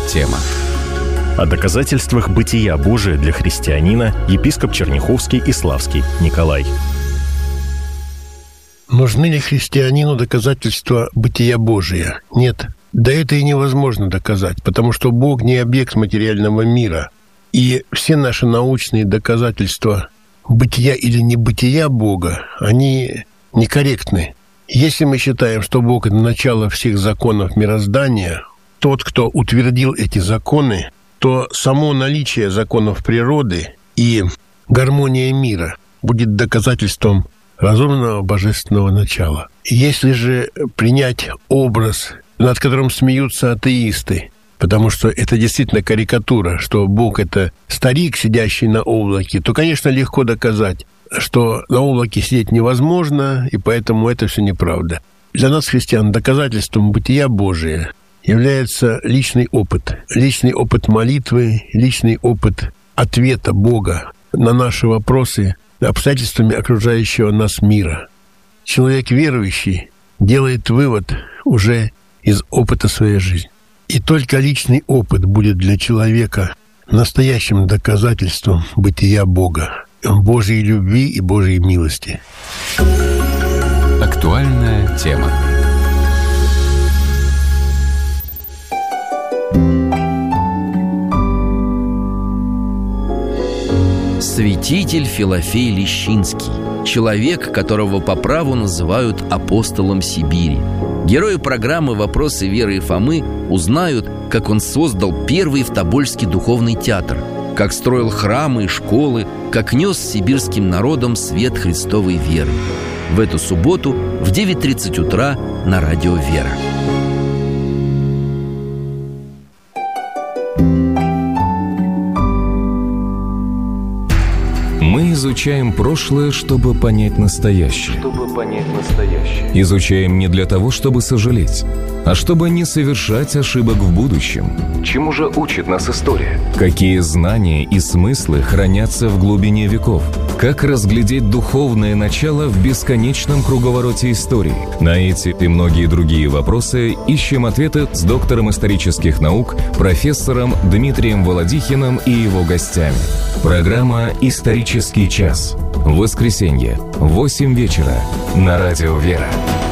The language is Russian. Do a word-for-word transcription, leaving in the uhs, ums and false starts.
тема». О доказательствах бытия Божия для христианина епископ Черняховский и Славский Николай. Нужны ли христианину доказательства бытия Божия? Нет. Да это и невозможно доказать, потому что Бог не объект материального мира. И все наши научные доказательства бытия или небытия Бога, они некорректны. Если мы считаем, что Бог – это начало всех законов мироздания, тот, кто утвердил эти законы, то само наличие законов природы и гармония мира будет доказательством разумного божественного начала. Если же принять образ, над которым смеются атеисты, потому что это действительно карикатура, что Бог – это старик, сидящий на облаке, то, конечно, легко доказать, что на облаке сидеть невозможно, и поэтому это все неправда. Для нас, христиан, доказательством бытия Божия является личный опыт. Личный опыт молитвы, личный опыт ответа Бога на наши вопросы обстоятельствами окружающего нас мира. Человек верующий делает вывод уже из опыта своей жизни. И только личный опыт будет для человека настоящим доказательством бытия Бога, Божьей любви и Божьей милости. Актуальная тема. Святитель Филофей Лещинский. Человек, которого по праву называют апостолом Сибири. Герои программы «Вопросы веры и Фомы» узнают, как он создал первый в Тобольске духовный театр, как строил храмы и школы, как нес сибирским народам свет Христовой веры. В эту субботу в девять тридцать утра на радио «Вера». Мы изучаем прошлое, чтобы понять настоящее. Чтобы понять настоящее. Изучаем не для того, чтобы сожалеть, а чтобы не совершать ошибок в будущем. Чему же учит нас история? Какие знания и смыслы хранятся в глубине веков? Как разглядеть духовное начало в бесконечном круговороте истории? На эти и многие другие вопросы ищем ответы с доктором исторических наук, профессором Дмитрием Володихиным и его гостями. Программа «Исторический час». В воскресенье в восемь вечера на радио «Вера».